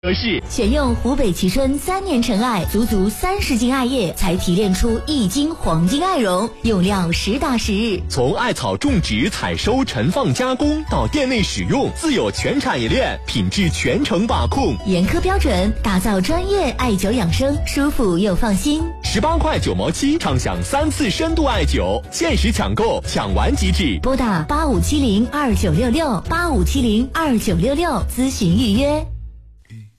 是选用湖北蕲春3年陈艾，足30斤艾叶才提炼出1斤黄金艾绒，用料实打实。 从艾草种植、采收、陈放、加工到店内使用，自有全产业链，品质全程把控， 严苛标准，打造专业艾灸养生，舒服又放心。 18块9毛7，畅享3次深度艾灸，限时抢购，抢完即止。 拨打85702966，85702966咨询预约。